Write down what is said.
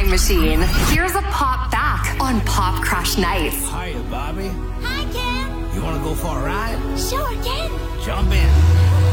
Time Machine. Here's a pop back on Pop Crush Nights. Hiya, Bobby. Hi, Ken. You want to go for a ride? Sure, Ken. Jump in.